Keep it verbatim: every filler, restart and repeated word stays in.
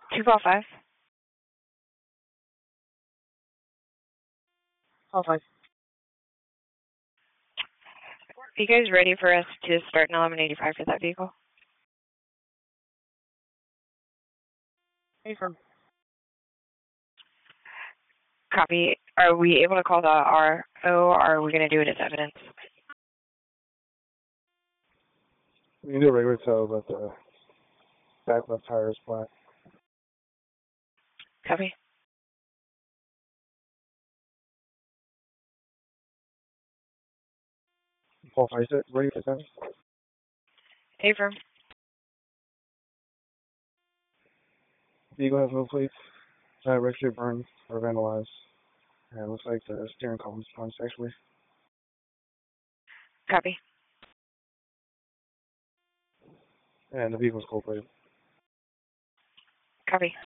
two call five. Call five. Are you guys ready for us to start an eleven eighty-five for that vehicle? Affirm. Copy. Are we able to call the R O, or are we going to do it as evidence? We can do a regular tow, but the back left tire is flat. Copy. Paul Fiset, ready for that? Affirm. Vehicle has no plates, uh, registry burned or vandalized, and it looks like the steering column's punched actually. Copy. And the vehicle's cold plated. Copy.